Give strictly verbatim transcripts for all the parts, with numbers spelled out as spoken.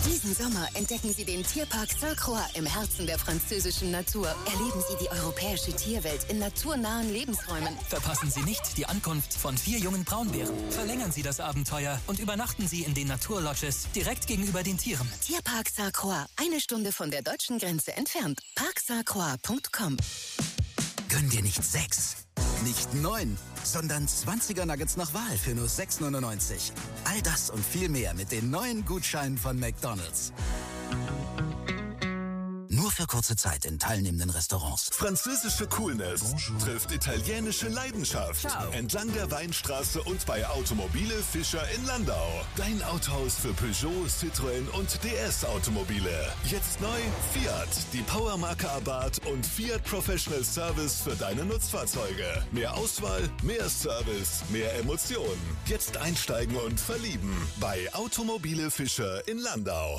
Diesen Sommer entdecken Sie den Tierpark Sainte-Croix im Herzen der französischen Natur. Erleben Sie die europäische Tierwelt in naturnahen Lebensräumen. Verpassen Sie nicht die Ankunft von vier jungen Braunbären. Verlängern Sie das Abenteuer und übernachten Sie in den Naturlodges direkt gegenüber den Tieren. Tierpark Sainte-Croix, eine Stunde von der deutschen Grenze entfernt. park sainte croix punkt com. Gönn dir nicht sechs, nicht neun, sondern zwanziger Nuggets nach Wahl für nur sechs neunundneunzig. All das und viel mehr mit den neuen Gutscheinen von McDonald's. Nur für kurze Zeit in teilnehmenden Restaurants. Französische Coolness Bonjour. Trifft italienische Leidenschaft. Ciao. Entlang der Weinstraße und bei Automobile Fischer in Landau. Dein Autohaus für Peugeot, Citroën und D S-Automobile. Jetzt neu Fiat, die Powermarke Abarth und Fiat Professional Service für deine Nutzfahrzeuge. Mehr Auswahl, mehr Service, mehr Emotionen. Jetzt einsteigen und verlieben bei Automobile Fischer in Landau.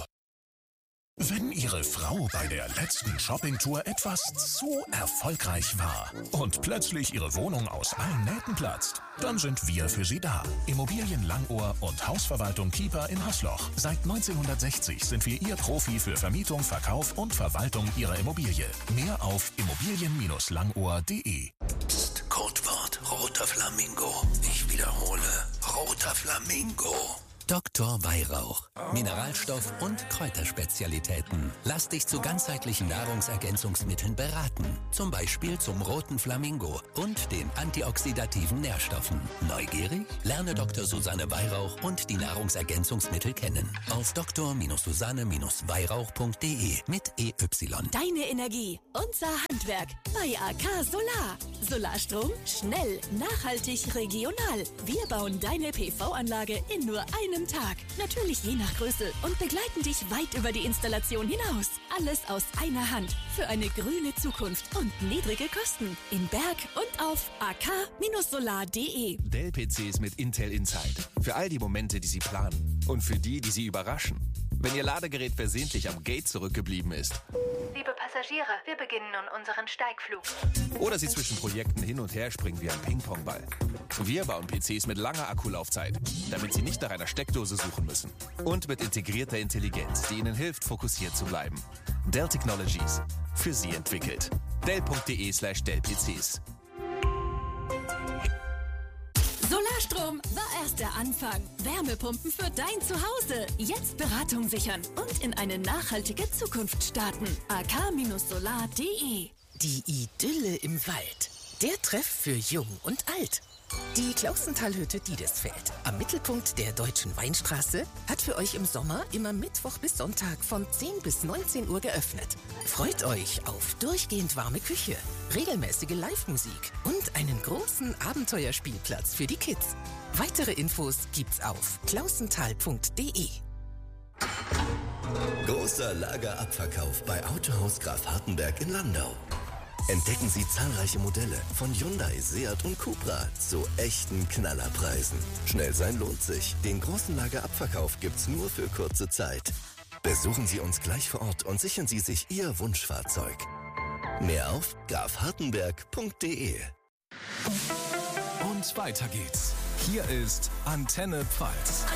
Wenn Ihre Frau bei der letzten Shoppingtour etwas zu erfolgreich war und plötzlich Ihre Wohnung aus allen Nähten platzt, dann sind wir für Sie da. Immobilien Langohr und Hausverwaltung Keeper in Hasloch. Seit neunzehnhundertsechzig sind wir Ihr Profi für Vermietung, Verkauf und Verwaltung Ihrer Immobilie. Mehr auf immobilien Langohr punkt de. Psst, Codewort roter Flamingo. Ich wiederhole, roter Flamingo. Doktor Weihrauch. Mineralstoff- und Kräuterspezialitäten. Lass dich zu ganzheitlichen Nahrungsergänzungsmitteln beraten. Zum Beispiel zum roten Flamingo und den antioxidativen Nährstoffen. Neugierig? Lerne Doktor Susanne Weihrauch und die Nahrungsergänzungsmittel kennen. Auf doktor Susanne Weihrauch punkt de mit E Y. Deine Energie, unser Handwerk bei A K Solar. Solarstrom, schnell, nachhaltig, regional. Wir bauen deine P V-Anlage in nur einem Tag. Natürlich je nach Größe und begleiten dich weit über die Installation hinaus. Alles aus einer Hand für eine grüne Zukunft und niedrige Kosten. In Berg und auf a k solar punkt de. Dell-P Cs mit Intel Inside. Für all die Momente, die Sie planen. Und für die, die Sie überraschen. Wenn Ihr Ladegerät versehentlich am Gate zurückgeblieben ist. Liebe Passagiere, wir beginnen nun unseren Steigflug. Oder Sie zwischen Projekten hin und her springen wie ein Ping-Pong-Ball. Wir bauen P Cs mit langer Akkulaufzeit, damit Sie nicht nach einer Steckdose suchen müssen. Und mit integrierter Intelligenz, die Ihnen hilft, fokussiert zu bleiben. Dell Technologies. Für Sie entwickelt. dell punkt de slash dellpcs. Solarstrom war erst der Anfang. Wärmepumpen für dein Zuhause. Jetzt Beratung sichern und in eine nachhaltige Zukunft starten. a k solar punkt de. Die Idylle im Wald. Der Treff für Jung und Alt. Die Klausentalhütte Diedesfeld am Mittelpunkt der Deutschen Weinstraße hat für euch im Sommer immer Mittwoch bis Sonntag von zehn bis neunzehn Uhr geöffnet. Freut euch auf durchgehend warme Küche, regelmäßige Live-Musik und einen großen Abenteuerspielplatz für die Kids. Weitere Infos gibt's auf klausental punkt de. Großer Lagerabverkauf bei Autohaus Graf Hartenberg in Landau. Entdecken Sie zahlreiche Modelle von Hyundai, Seat und Cupra zu echten Knallerpreisen. Schnell sein lohnt sich. Den großen Lagerabverkauf gibt's nur für kurze Zeit. Besuchen Sie uns gleich vor Ort und sichern Sie sich Ihr Wunschfahrzeug. Mehr auf graf hartenberg punkt de. Und weiter geht's. Hier ist Antenne Pfalz.